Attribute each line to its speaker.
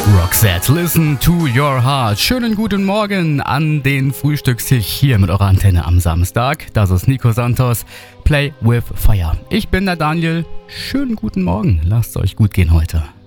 Speaker 1: Roxette, listen to your heart. Schönen guten Morgen an den Frühstückstisch hier mit eurer Antenne am Samstag. Das ist Nico Santos, Play with Fire. Ich bin der Daniel. Schönen guten Morgen. Lasst es euch gut gehen heute.